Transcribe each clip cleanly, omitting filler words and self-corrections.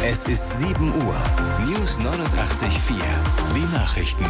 Es ist 7 Uhr. News 89.4. Die Nachrichten.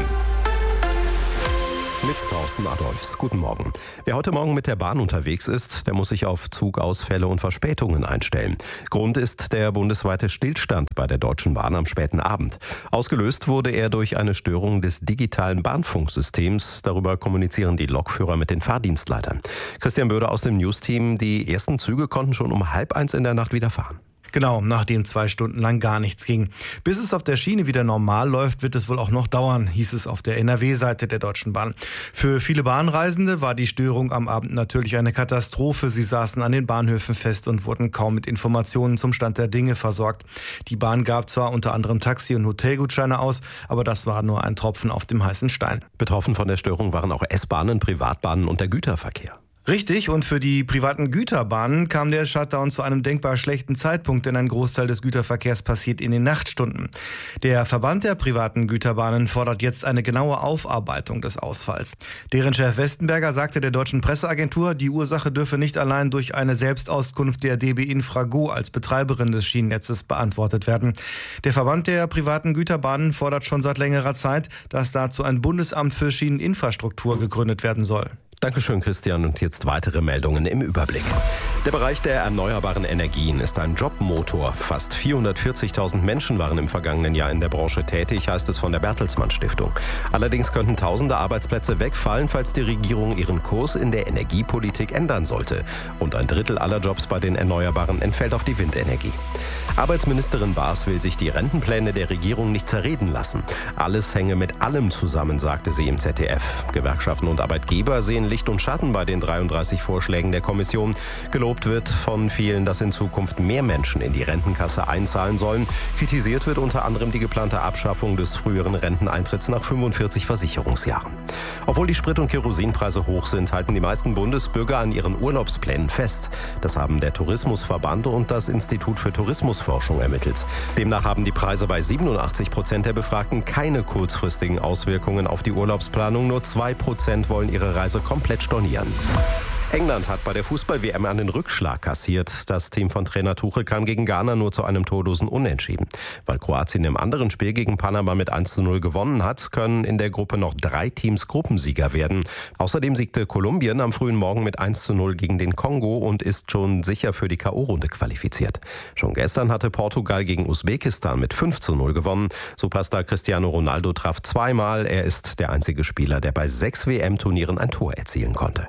Mit Thorsten Adolfs. Guten Morgen. Wer heute Morgen mit der Bahn unterwegs ist, der muss sich auf Zugausfälle und Verspätungen einstellen. Grund ist der bundesweite Stillstand bei der Deutschen Bahn am späten Abend. Ausgelöst wurde er durch eine Störung des digitalen Bahnfunksystems. Darüber kommunizieren die Lokführer mit den Fahrdienstleitern. Christian Böder aus dem News-Team. Die ersten Züge konnten schon um 12:30 in der Nacht wieder fahren. Genau, nachdem 2 Stunden lang gar nichts ging. Bis es auf der Schiene wieder normal läuft, wird es wohl auch noch dauern, hieß es auf der NRW-Seite der Deutschen Bahn. Für viele Bahnreisende war die Störung am Abend natürlich eine Katastrophe. Sie saßen an den Bahnhöfen fest und wurden kaum mit Informationen zum Stand der Dinge versorgt. Die Bahn gab zwar unter anderem Taxi- und Hotelgutscheine aus, aber das war nur ein Tropfen auf dem heißen Stein. Betroffen von der Störung waren auch S-Bahnen, Privatbahnen und der Güterverkehr. Richtig, und für die privaten Güterbahnen kam der Shutdown zu einem denkbar schlechten Zeitpunkt, denn ein Großteil des Güterverkehrs passiert in den Nachtstunden. Der Verband der privaten Güterbahnen fordert jetzt eine genaue Aufarbeitung des Ausfalls. Deren Chef Westenberger sagte der deutschen Presseagentur, die Ursache dürfe nicht allein durch eine Selbstauskunft der DB Infrago als Betreiberin des Schienennetzes beantwortet werden. Der Verband der privaten Güterbahnen fordert schon seit längerer Zeit, dass dazu ein Bundesamt für Schieneninfrastruktur gegründet werden soll. Dankeschön, Christian. Und jetzt weitere Meldungen im Überblick. Der Bereich der erneuerbaren Energien ist ein Jobmotor. Fast 440.000 Menschen waren im vergangenen Jahr in der Branche tätig, heißt es von der Bertelsmann Stiftung. Allerdings könnten tausende Arbeitsplätze wegfallen, falls die Regierung ihren Kurs in der Energiepolitik ändern sollte. Rund ein Drittel aller Jobs bei den Erneuerbaren entfällt auf die Windenergie. Arbeitsministerin Baas will sich die Rentenpläne der Regierung nicht zerreden lassen. Alles hänge mit allem zusammen, sagte sie im ZDF. Gewerkschaften und Arbeitgeber sehen Licht und Schatten bei den 33 Vorschlägen der Kommission. Gelobt wird von vielen, dass in Zukunft mehr Menschen in die Rentenkasse einzahlen sollen. Kritisiert wird unter anderem die geplante Abschaffung des früheren Renteneintritts nach 45 Versicherungsjahren. Obwohl die Sprit- und Kerosinpreise hoch sind, halten die meisten Bundesbürger an ihren Urlaubsplänen fest. Das haben der Tourismusverband und das Institut für Tourismusforschung ermittelt. Demnach haben die Preise bei 87% der Befragten keine kurzfristigen Auswirkungen auf die Urlaubsplanung. Nur 2% wollen ihre Reise komplett stornieren. England hat bei der Fußball-WM einen Rückschlag kassiert. Das Team von Trainer Tuchel kam gegen Ghana nur zu einem torlosen Unentschieden. Weil Kroatien im anderen Spiel gegen Panama mit 1:0 gewonnen hat, können in der Gruppe noch 3 Teams Gruppensieger werden. Außerdem siegte Kolumbien am frühen Morgen mit 1:0 gegen den Kongo und ist schon sicher für die K.O.-Runde qualifiziert. Schon gestern hatte Portugal gegen Usbekistan mit 5:0 gewonnen. Superstar Cristiano Ronaldo traf 2-mal. Er ist der einzige Spieler, der bei 6 WM-Turnieren ein Tor erzielen konnte.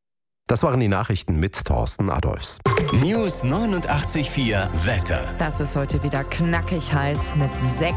Das waren die Nachrichten mit Thorsten Adolfs. News 89.4 Wetter. Das ist heute wieder knackig heiß mit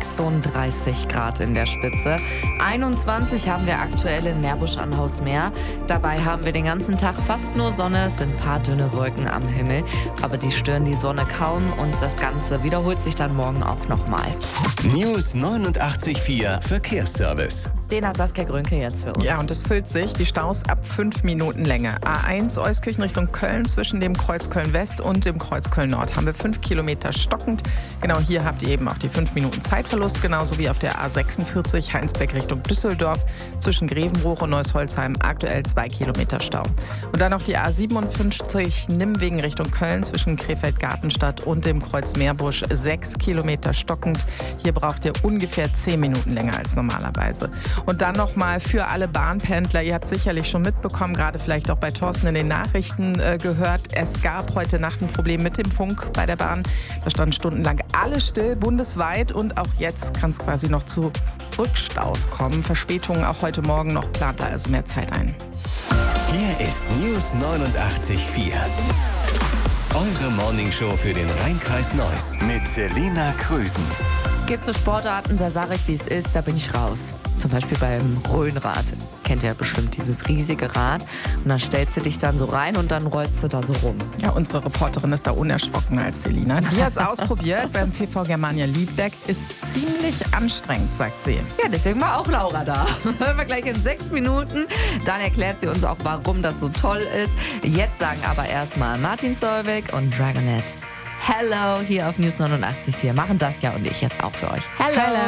36 Grad in der Spitze. 21 haben wir aktuell in Meerbusch an Hausmeer. Dabei haben wir den ganzen Tag fast nur Sonne. Es sind ein paar dünne Wolken am Himmel. Aber die stören die Sonne kaum und das Ganze wiederholt sich dann morgen auch nochmal. News 89.4 Verkehrsservice. Den hat Saskia Grünke jetzt für uns. Ja, und es füllt sich. Die Staus ab 5 Minuten Länge. A1 Euskirchen Richtung Köln zwischen dem Kreuz Köln-West und dem Kreuz Köln-Nord haben wir 5 Kilometer stockend. Genau hier habt ihr eben auch die 5 Minuten Zeitverlust, genauso wie auf der A46 Heinsberg Richtung Düsseldorf zwischen Grevenbruch und Neuss-Holzheim aktuell 2 Kilometer Stau. Und dann noch die A57 Nimwegen Richtung Köln zwischen Krefeld-Gartenstadt und dem Kreuz Meerbusch 6 Kilometer stockend. Hier braucht ihr ungefähr 10 Minuten länger als normalerweise. Und dann nochmal für alle Bahnpendler, ihr habt sicherlich schon mitbekommen, gerade vielleicht auch bei Thorsten in den Nachrichten gehört, es gab heute Nacht ein Problem mit dem Funk bei der Bahn. Da stand stundenlang alles still, bundesweit, und auch jetzt kann es quasi noch zu Rückstaus kommen. Verspätungen auch heute Morgen noch, plant da also mehr Zeit ein. Hier ist News 89.4. Eure Morningshow für den Rhein-Kreis Neuss mit Selina Krüsen. Gibt es Sportarten, da sage ich, wie es ist, da bin ich raus. Zum Beispiel beim Rhönrad. Kennt ihr ja bestimmt dieses riesige Rad. Und dann stellst du dich dann so rein und dann rollst du da so rum. Ja, unsere Reporterin ist da unerschrockener als Selina. Die hat es ausprobiert beim TV Germania Liedberg. Ist ziemlich anstrengend, sagt sie. Ja, deswegen war auch Laura da. Hören wir gleich in 6 Minuten. Dann erklärt sie uns auch, warum das so toll ist. Jetzt sagen aber erstmal Martin Solveig und Dragonette Hello hier auf News 89.4. Machen Saskia und ich jetzt auch für euch. Hello.